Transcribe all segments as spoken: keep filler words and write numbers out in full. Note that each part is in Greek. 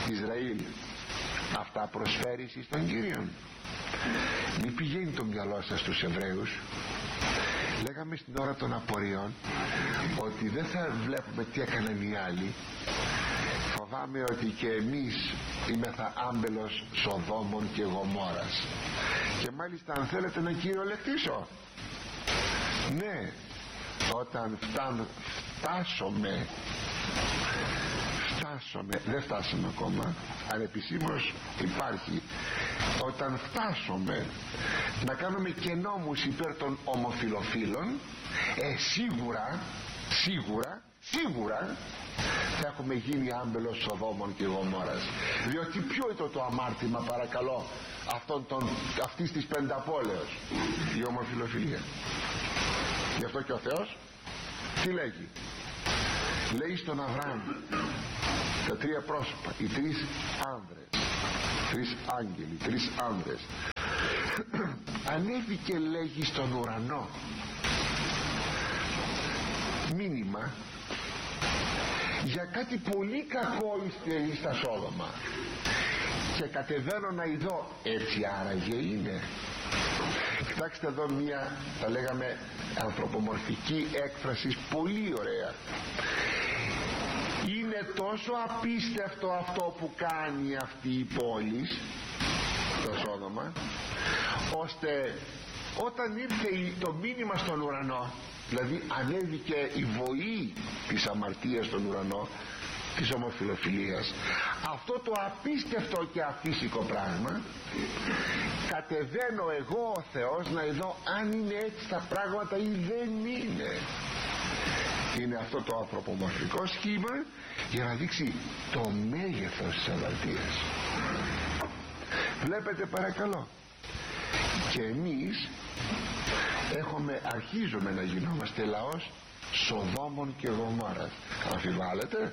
Ισραήλ, αυτά προσφέρεις εις τον Κύριον? Μη πηγαίνει το μυαλό σας στους Εβραίους. Λέγαμε στην ώρα των απορριών ότι δεν θα βλέπουμε τι έκαναν οι άλλοι. Φοβάμαι ότι και εμείς είμεθα άμπελος Σοδόμων και Γομόρας. Και μάλιστα, αν θέλετε να κυριολεκτήσω, ναι, όταν φτάν, φτάσουμε φτάσουμε δεν φτάσαμε ακόμα, αλλά επισήμως υπάρχει, όταν φτάσουμε να κάνουμε και νόμους υπέρ των ομοφιλοφίλων, ε, σίγουρα σίγουρα σίγουρα θα έχουμε γίνει άμπελος Σοδόμων και Γομόρας. Διότι ποιο ήταν το αμάρτημα, παρακαλώ, αυτών των, αυτής της πενταπόλεως? Η ομοφιλοφιλία. Γι' αυτό και ο Θεός τι λέγει? Λέει στον Αβραάμ τα τρία πρόσωπα, οι τρεις άνδρες, τρεις άγγελοι, τρεις άνδρες, ανέβηκε, λέγει, στον ουρανό μήνυμα για κάτι πολύ κακό είστε στα Σόδομα, και κατεβαίνω να ειδώ. Έτσι άραγε είναι? Κοιτάξτε εδώ μία, θα λέγαμε, ανθρωπομορφική έκφραση, πολύ ωραία. Είναι τόσο απίστευτο αυτό που κάνει αυτή η πόλη, το Σόδομα, ώστε όταν ήρθε το μήνυμα στον ουρανό, δηλαδή ανέβηκε η βοή της αμαρτίας στον ουρανό, της ομοφιλοφιλίας, αυτό το απίστευτο και αφύσικο πράγμα, κατεβαίνω εγώ ο Θεός να δω αν είναι έτσι τα πράγματα ή δεν είναι. Είναι αυτό το ανθρωπομορφικό σχήμα για να δείξει το μέγεθος της αμαρτίας. Βλέπετε, παρακαλώ, και εμείς έχουμε, αρχίζουμε να γινόμαστε λαός Σοδόμων και Γομόρας. Αμφιβάλλετε?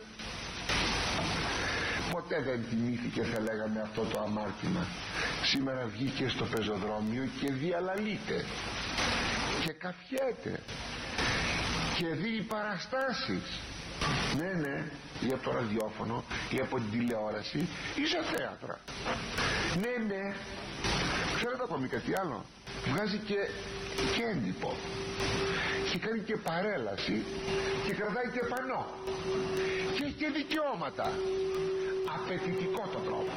Ποτέ δεν τιμήθηκε, θα λέγαμε, αυτό το αμάρτημα. Σήμερα βγήκε στο πεζοδρόμιο και διαλαλείται και καφιέται και δει παραστάσεις, ναι ναι, ή από το ραδιόφωνο ή από την τηλεόραση ή σε θέατρα, ναι ναι. Ξέρετε ακόμη κάτι άλλο? Βγάζει και, και έντυπο και κάνει και παρέλαση και κρατάει και πανό και έχει και δικαιώματα. Απαιτητικό το τρόπο.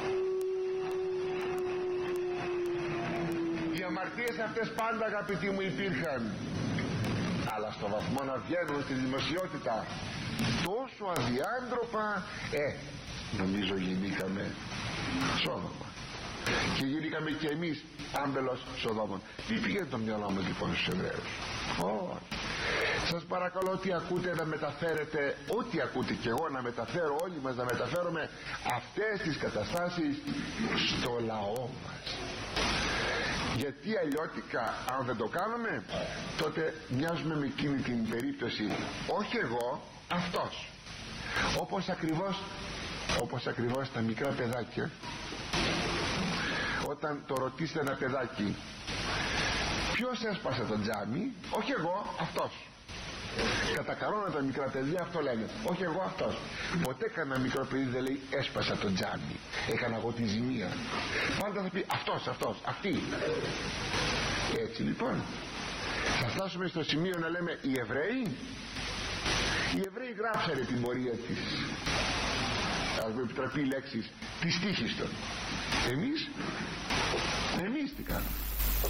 Οι αμαρτίες αυτές πάντα, αγαπητοί μου, υπήρχαν, αλλά στο βαθμό να βγαίνουν στη δημοσιότητα τόσο αδιάντροπα, ε, νομίζω γεννήκαμε Σόδομα και γεννήκαμε και εμείς άμπελος Σοδόμων. Τι πήγαινε το μυαλό μου λοιπόν στους Εβραίους? Oh. Σας παρακαλώ, ό,τι ακούτε να μεταφέρετε, ό,τι ακούτε και εγώ να μεταφέρω, όλοι μας να μεταφέρουμε αυτές τις καταστάσεις στο λαό μας. Γιατί αλλιώτικα, αν δεν το κάνουμε, τότε μοιάζουμε με εκείνη την περίπτωση, όχι εγώ, αυτός. Όπως ακριβώς, όπως ακριβώς τα μικρά παιδάκια, όταν το ρωτήσετε ένα παιδάκι, ποιος έσπασε το τζάμι? Όχι εγώ, αυτός. Κατά κανόνα τα μικρά παιδιά αυτό λένε, όχι εγώ, αυτός. Ποτέ κανένα μικρό παιδί δεν λέει έσπασα το τζάμι, έκανα εγώ τη ζημία. Πάντα θα πει αυτός, αυτός, αυτή. Έτσι λοιπόν θα φτάσουμε στο σημείο να λέμε οι Εβραίοι οι Εβραίοι γράψανε την πορεία της, ας μου επιτραπεί η λέξη, της τύχης των. Εμείς